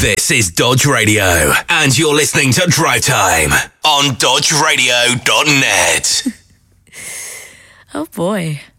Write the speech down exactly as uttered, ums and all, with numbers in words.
This is Dodge Radio, and you're listening to Drive Time on dodge radio dot net. Oh boy.